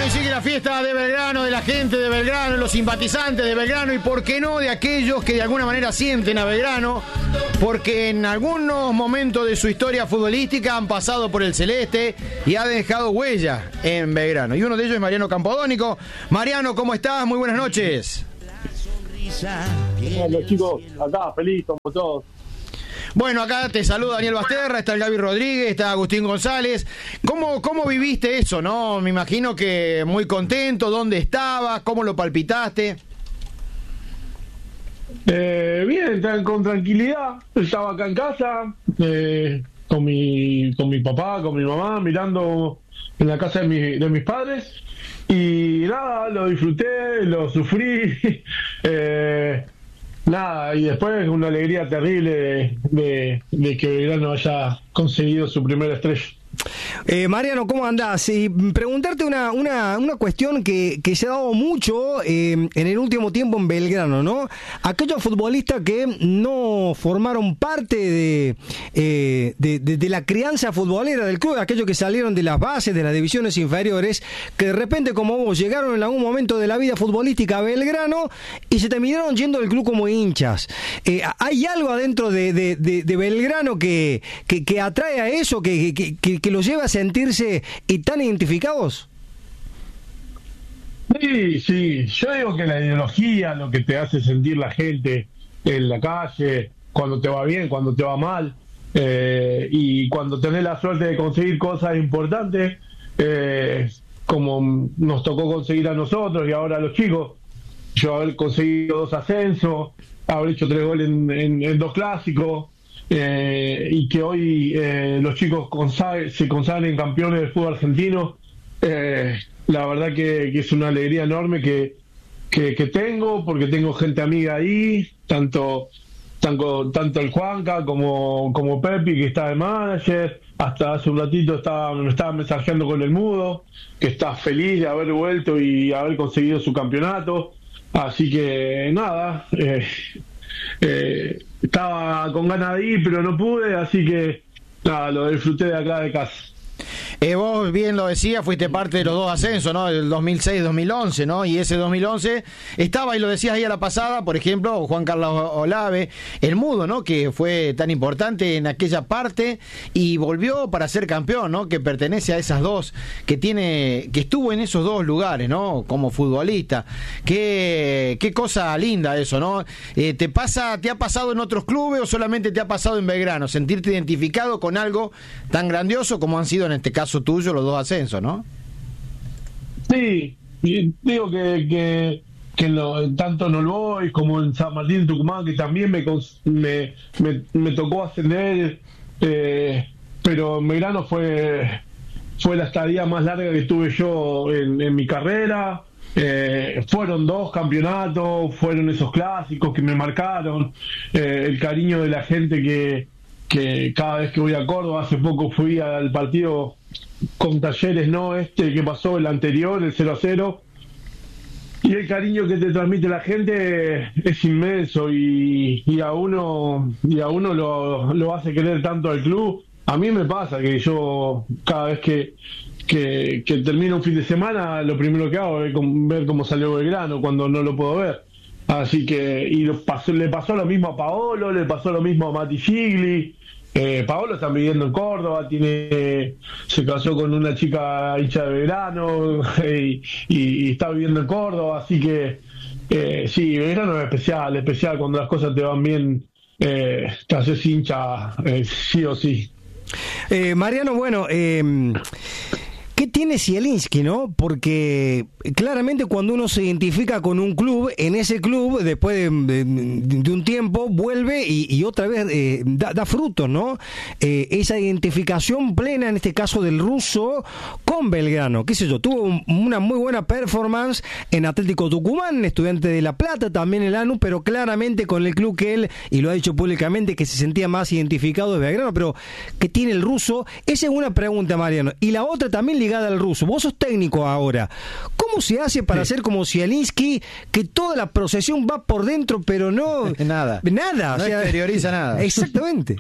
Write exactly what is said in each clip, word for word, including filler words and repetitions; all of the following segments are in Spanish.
Bueno, y sigue la fiesta de Belgrano, de la gente de Belgrano, los simpatizantes de Belgrano y, por qué no, de aquellos que de alguna manera sienten a Belgrano, porque en algunos momentos de su historia futbolística han pasado por el celeste y ha dejado huella en Belgrano. Y uno de ellos es Mariano Campodónico. Mariano, ¿cómo estás? Muy buenas noches. Hola chicos, acá feliz como todos. Bueno, acá te saluda Daniel Basterra, está el Gaby Rodríguez, está Agustín González. ¿Cómo, cómo viviste eso, no? Me imagino que muy contento. ¿Dónde estabas? ¿Cómo lo palpitaste? Eh, bien, tan- con tranquilidad. Estaba acá en casa, eh, con mi con mi papá, con mi mamá, mirando en la casa de, mi, de mis padres. Y nada, lo disfruté, lo sufrí. eh, Nada, y después una alegría terrible de, de, de que Belgrano haya conseguido su primera estrella. Eh, Mariano, ¿cómo andás? Y preguntarte una, una, una cuestión que, que se ha dado mucho eh, en el último tiempo en Belgrano, ¿no? Aquellos futbolistas que no formaron parte de, eh, de, de, de la crianza futbolera del club, aquellos que salieron de las bases, de las divisiones inferiores, que de repente, como vos, llegaron en algún momento de la vida futbolística a Belgrano y se terminaron yendo del club como hinchas. Eh, ¿Hay algo adentro de, de, de, de Belgrano que, que, que atrae a eso, que, que, que, que los lleva a sentirse y tan identificados? Sí, sí, yo digo que la ideología, lo que te hace sentir la gente en la calle, cuando te va bien, cuando te va mal, eh, y cuando tenés la suerte de conseguir cosas importantes, eh, como nos tocó conseguir a nosotros y ahora a los chicos, yo haber conseguido dos ascensos, haber hecho tres goles en, en, en dos clásicos, eh, y que hoy eh, los chicos consag- se consagren campeones del fútbol argentino, eh, la verdad que, que es una alegría enorme que, que, que tengo, porque tengo gente amiga ahí, tanto tanto, tanto el Juanca como, como Pepi, que está de manager, hasta hace un ratito estaba, me estaba mensajeando con el Mudo, que está feliz de haber vuelto y haber conseguido su campeonato, así que nada, eh, eh, estaba con ganas de ir, pero no pude, así que nada, lo disfruté de acá de casa. Eh, vos bien lo decías, fuiste parte de los dos ascensos, ¿no? El dos mil seis dos mil once, ¿no? Y ese dos mil once estaba, y lo decías ahí a la pasada, por ejemplo, Juan Carlos Olave, el Mudo, ¿no? Que fue tan importante en aquella parte y volvió para ser campeón, ¿no? Que pertenece a esas dos, que tiene, que estuvo en esos dos lugares, ¿no? Como futbolista. Qué, qué cosa linda eso, ¿no? Eh, ¿te pasa, te ha pasado en otros clubes o solamente te ha pasado en Belgrano? Sentirte identificado con algo tan grandioso como han sido en este caso tuyo los dos ascensos, ¿no? Sí, y digo que, que, que en lo- en tanto en Olboy como en San Martín de Tucumán, que también me, cons- me, me, me tocó ascender, eh, pero en Belgrano fue, fue la estadía más larga que tuve yo en, en mi carrera. Eh, fueron dos campeonatos, fueron esos clásicos que me marcaron, eh, el cariño de la gente que, que cada vez que voy a Córdoba, hace poco fui al partido con Talleres, no este que pasó, el anterior, el cero a cero, y el cariño que te transmite la gente es inmenso, y, y a uno y a uno lo, lo hace querer tanto al club. A mí me pasa que yo cada vez que que, que termino un fin de semana, lo primero que hago es com- ver cómo salió Belgrano cuando no lo puedo ver. Así que, y lo pasó- le pasó lo mismo a Paolo, le pasó lo mismo a Mati Gigli. Eh, Paolo está viviendo en Córdoba, tiene, se casó con una chica hincha de Belgrano y, y- y está viviendo en Córdoba, así que eh, sí, Belgrano es especial, especial cuando las cosas te van bien, eh, te haces hincha, eh, sí o sí. Eh, Mariano, bueno, eh, ¿qué tiene Zielinski, no? Porque claramente cuando uno se identifica con un club, en ese club, después de, de- de un tiempo, vuelve y, y otra vez eh, da, da frutos, ¿no? Eh, esa identificación plena, en este caso del ruso, con Belgrano. ¿Qué sé yo? Tuvo un- una muy buena performance en Atlético Tucumán, Estudiante de La Plata, también en Lanús, pero claramente con el club que él, y lo ha dicho públicamente, que se sentía más identificado de Belgrano. Pero, ¿qué tiene el ruso? Esa es una pregunta, Mariano. Y la otra también ligada al ruso. Vos sos técnico ahora. ¿Cómo se hace para Sí. ser como Zielinski, que toda la procesión va por dentro, pero no... Nada. Nada. No exterioriza nada. Exactamente.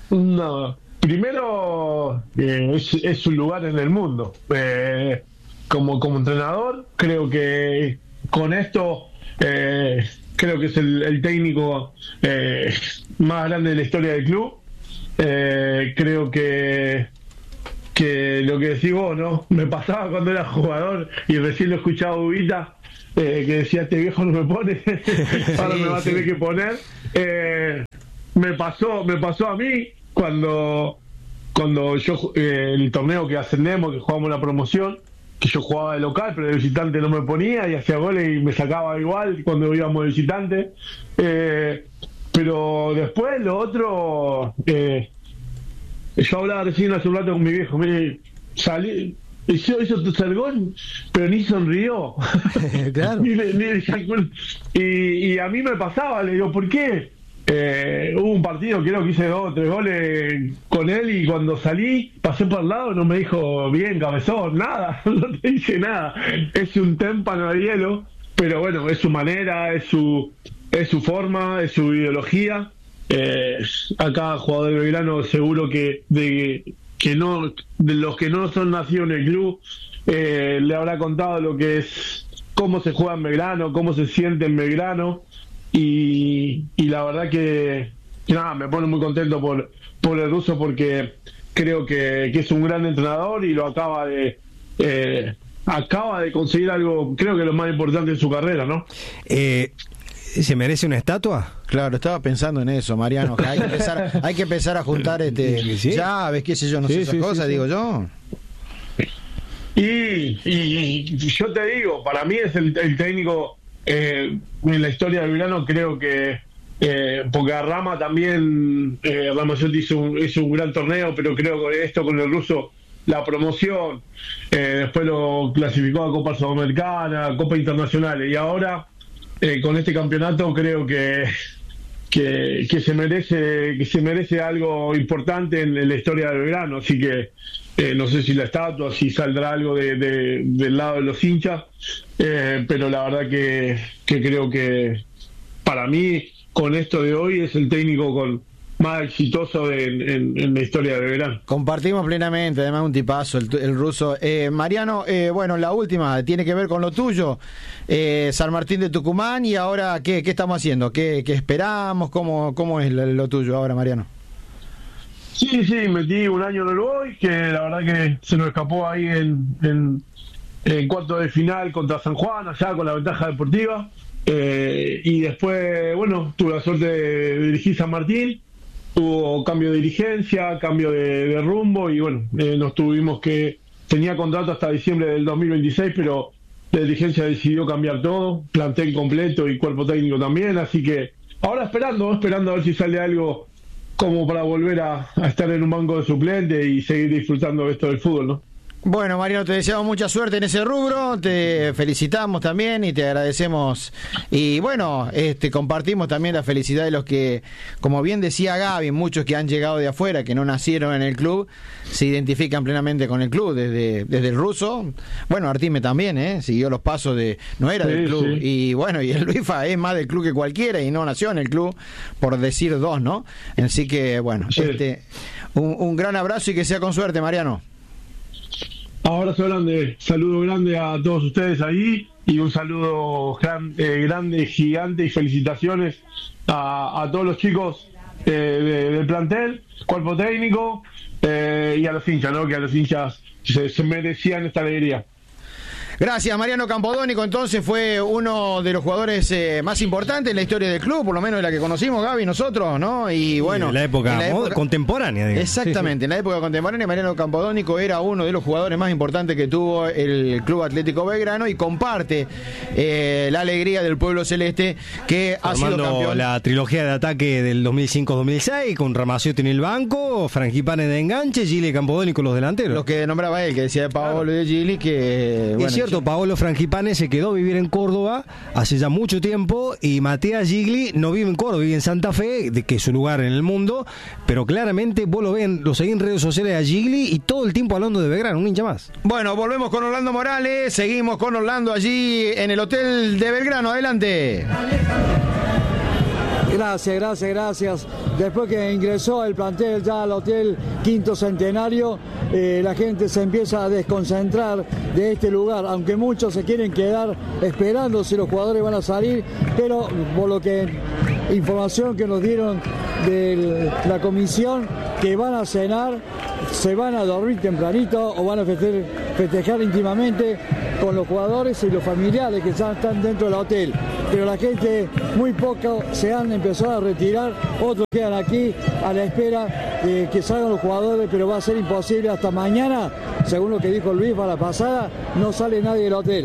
No, primero eh, es, es un lugar en el mundo. Eh, como, como entrenador. Creo que con esto eh, creo que es el, el técnico eh, más grande de la historia del club. Eh, creo que que lo que decís vos, ¿no? Me pasaba cuando era jugador y recién lo escuchaba Ubita, eh, que decía, este viejo no me pone, ahora sí, me va a tener sí. que poner. Eh, me pasó me pasó a mí cuando cuando yo eh, el torneo que ascendemos, que jugamos la promoción, que yo jugaba de local, pero de visitante no me ponía y hacía goles y me sacaba igual cuando íbamos de visitante. Eh, pero después lo otro... Eh, yo hablaba recién hace un rato con mi viejo, me salí, hizo, hizo tercer gol, pero ni sonrió. Claro. ni, ni, y, y a mí me pasaba, le digo, ¿por qué? Eh, hubo un partido, creo que hice dos o tres goles con él y cuando salí, pasé por el lado, no me dijo, bien, cabezón, nada, no te dice nada. Es un témpano de hielo, pero bueno, es su manera, es su, es su forma, es su ideología. Eh, acá jugador de Belgrano seguro que de que no de los que no son nacidos en el club eh, le habrá contado lo que es, cómo se juega en Belgrano, cómo se siente en Belgrano y, y la verdad que, que nada, me pone muy contento por por el ruso porque creo que, que es un gran entrenador y lo acaba de eh, acaba de conseguir algo, creo que lo más importante en su carrera, ¿no? Eh, ¿Se merece una estatua? Claro, estaba pensando en eso, Mariano. Que hay que empezar, hay que empezar a juntar este ¿Sí? llaves, qué sé yo, no sí, sé esas sí, cosas, sí, digo sí. yo. Y, y, y yo te digo, para mí es el, el técnico eh, en la historia del Belgrano, creo que eh, porque a Rama también, eh, Ramazotti hizo un, hizo un gran torneo, pero creo que esto con el ruso, la promoción, eh, después lo clasificó a Copa Sudamericana, Copa Internacional, y ahora eh, con este campeonato creo que Que, que se merece que se merece algo importante en, en la historia del Belgrano, así que eh, no sé si la estatua, si saldrá algo de, de, del lado de los hinchas, eh, pero la verdad que, que creo que para mí con esto de hoy es el técnico con más exitoso de, en, en la historia de Belgrano. Compartimos plenamente, además un tipazo el, el ruso. Eh, Mariano, eh, bueno, la última tiene que ver con lo tuyo, eh, San Martín de Tucumán, y ahora, ¿qué, qué estamos haciendo? ¿Qué, qué esperamos? ¿Cómo, cómo es lo, lo tuyo ahora, Mariano? Sí, sí, metí un año en el Boys, que la verdad que se nos escapó ahí en, en, en cuarto de final contra San Juan, allá con la ventaja deportiva, eh, y después, bueno, tuve la suerte de dirigir San Martín. Hubo cambio de dirigencia, cambio de, de rumbo y bueno, eh, nos tuvimos que... Tenía contrato hasta diciembre del dos mil veintiséis, pero la dirigencia decidió cambiar todo, plantel completo y cuerpo técnico también, así que ahora esperando, esperando a ver si sale algo como para volver a, a estar en un banco de suplente y seguir disfrutando de esto del fútbol, ¿no? Bueno, Mariano, te deseamos mucha suerte en ese rubro, te felicitamos también y te agradecemos. Y bueno, este compartimos también la felicidad de los que, como bien decía Gaby, muchos que han llegado de afuera, que no nacieron en el club, se identifican plenamente con el club, desde, desde el ruso. Bueno, Artime también, ¿eh? Siguió los pasos de... No era sí, del club. Sí. Y bueno, y el Luifa es más del club que cualquiera y no nació en el club, por decir dos, ¿no? Así que, bueno, sí. este un, un gran abrazo y que sea con suerte, Mariano. Abrazo grande, saludo grande a todos ustedes ahí y un saludo gran, eh, grande, gigante y felicitaciones a, a todos los chicos eh, de, del plantel, cuerpo técnico eh, y a los hinchas, ¿no? Que a los hinchas se, se merecían esta alegría. Gracias, Mariano Campodónico. Entonces fue uno de los jugadores eh, más importantes en la historia del club, por lo menos de la que conocimos, Gaby, nosotros, ¿no? Y bueno, en la época, en la época contemporánea, digamos. Exactamente, sí, sí. En la época contemporánea, Mariano Campodónico era uno de los jugadores más importantes que tuvo el Club Atlético Belgrano y comparte eh, la alegría del pueblo celeste que Formando ha sido campeón. La trilogía de ataque del dos mil cinco dos mil seis con Ramazzotti en el banco, Frangipane de enganche, Gili y Campodónico los delanteros. Los que nombraba él, que decía de Paolo claro. y de Gili, que... Bueno, es cierto, Paolo Frangipane se quedó a vivir en Córdoba hace ya mucho tiempo y Matías Gigli no vive en Córdoba, vive en Santa Fe, de que es su lugar en el mundo, pero claramente vos lo ven, lo seguís en redes sociales a Gigli y todo el tiempo hablando de Belgrano, un hincha más. Bueno, volvemos con Orlando Morales, seguimos con Orlando allí en el hotel de Belgrano, adelante. Gracias, gracias, gracias. después que ingresó el plantel ya al Hotel Quinto Centenario, eh, la gente se empieza a desconcentrar de este lugar, aunque muchos se quieren quedar esperando si los jugadores van a salir, pero por lo que información que nos dieron de la comisión, que van a cenar, se van a dormir tempranito o van a festejar, festejar íntimamente con los jugadores y los familiares que ya están dentro del hotel. Pero la gente, muy poco se han empezado a retirar, otros quedan aquí a la espera de que salgan los jugadores, pero va a ser imposible hasta mañana, según lo que dijo Luis para la pasada, no sale nadie del hotel.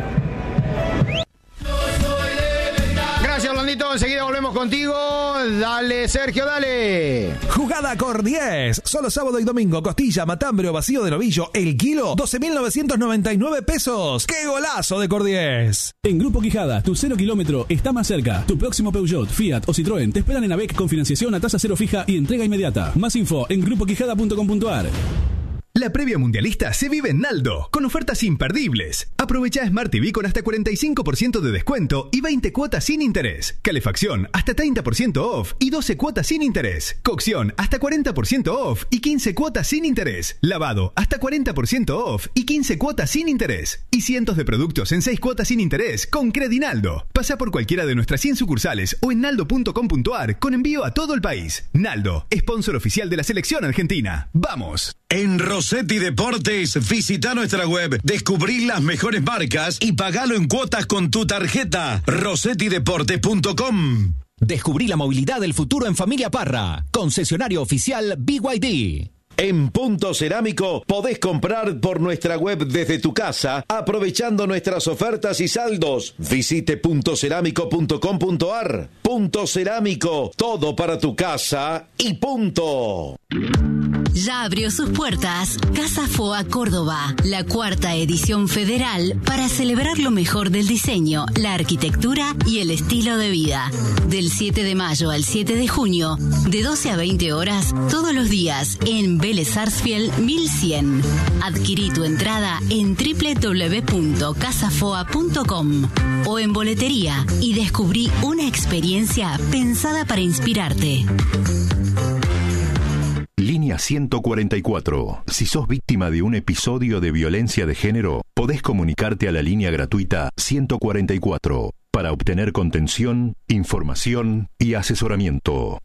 Gracias, Orlandito. Enseguida volvemos contigo. Dale, Sergio, dale. Jugada Cor diez. Solo sábado y domingo. Costilla, matambre o vacío de novillo. El kilo, doce mil novecientos noventa y nueve pesos. ¡Qué golazo de Cor diez! En Grupo Quijada, tu cero kilómetro está más cerca. Tu próximo Peugeot, Fiat o Citroën te esperan en A B E C con financiación a tasa cero fija y entrega inmediata. Más info en grupo quijada punto com punto a r. La previa mundialista se vive en Naldo, con ofertas imperdibles. Aprovecha Smart T V con hasta cuarenta y cinco por ciento de descuento y veinte cuotas sin interés. Calefacción hasta treinta por ciento off y doce cuotas sin interés. Cocción hasta cuarenta por ciento off y quince cuotas sin interés. Lavado hasta cuarenta por ciento off y quince cuotas sin interés. Y cientos de productos en seis cuotas sin interés con Credinaldo. Pasa por cualquiera de nuestras cien sucursales o en naldo punto com punto a r con envío a todo el país. Naldo, sponsor oficial de la selección argentina. ¡Vamos! En Rossetti Deportes, visita nuestra web, descubrí las mejores marcas y pagalo en cuotas con tu tarjeta. rossetti deportes punto com. Descubrí la movilidad del futuro en Familia Parra. Concesionario oficial B Y D. En Punto Cerámico podés comprar por nuestra web desde tu casa, aprovechando nuestras ofertas y saldos. Visite punto cerámico punto com punto a r. Punto Cerámico, todo para tu casa y punto. Ya abrió sus puertas Casa Foa Córdoba, la cuarta edición federal para celebrar lo mejor del diseño, la arquitectura y el estilo de vida. Del siete de mayo al siete de junio, de doce a veinte horas, todos los días en Vélez Sarsfield mil cien. Adquirí tu entrada en doble u doble u doble u punto casa foa punto com o en boletería y descubrí una experiencia pensada para inspirarte. Línea ciento cuarenta y cuatro. Si sos víctima de un episodio de violencia de género, podés comunicarte a la línea gratuita ciento cuarenta y cuatro para obtener contención, información y asesoramiento.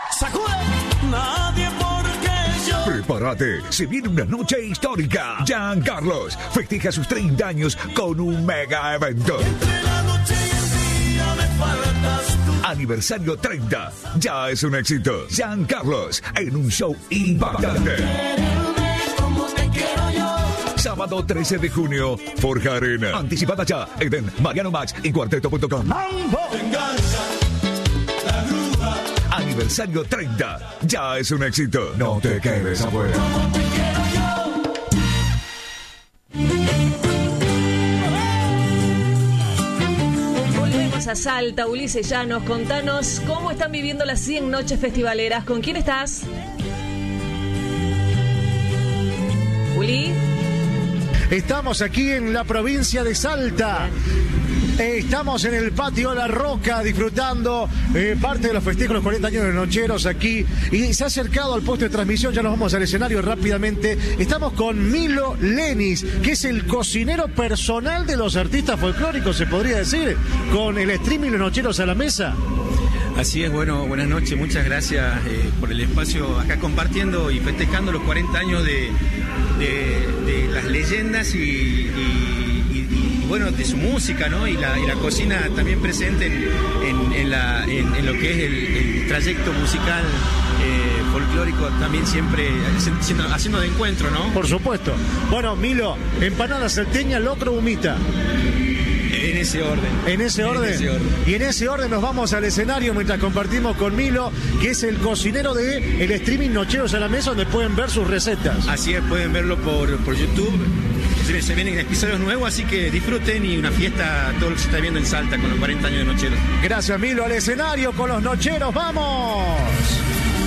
Nadie porque yo. Prepárate, se viene una noche histórica. Jean Carlos festeja sus treinta años con un mega evento. Entre la noche y el día me faltas tú. Aniversario treinta, ya es un éxito. Jean Carlos en un show impactante. Como te quiero yo. Sábado trece de junio, Forja Arena. Anticipada ya en Mariano Max y cuarteto punto com. Aniversario treinta, ya es un éxito. No te quedes afuera. A Salta, Ulises Llanos, contanos cómo están viviendo las cien noches festivaleras. ¿Con quién estás? Uli. Estamos aquí en la provincia de Salta. Estamos en el patio La Roca disfrutando eh, parte de los festejos, los cuarenta años de Nocheros aquí. Y se ha acercado al puesto de transmisión, ya nos vamos al escenario rápidamente. Estamos con Milo Lenis, que es el cocinero personal de los artistas folclóricos, se podría decir, con el streaming Los Nocheros a la mesa. Así es, bueno, buenas noches, muchas gracias eh, por el espacio acá compartiendo y festejando los cuarenta años de, de, de las leyendas y... y bueno, de su música, ¿no? Y la, y la cocina también presente en, en, en, la, en, en lo que es el, el trayecto musical eh, folclórico, también siempre haciendo, haciendo de encuentro, ¿no? Por supuesto. Bueno, Milo, empanada salteña, locro, humita. En ese orden. ¿En ese orden? En ese orden. Y en ese orden nos vamos al escenario mientras compartimos con Milo, que es el cocinero de el streaming Nocheros a la Mesa, donde pueden ver sus recetas. Así es, pueden verlo por, por YouTube. Se vienen episodios nuevos, así que disfruten y una fiesta, todo lo que se está viendo en Salta con los cuarenta años de Nocheros. Gracias, Milo. Al escenario con los Nocheros, ¡vamos!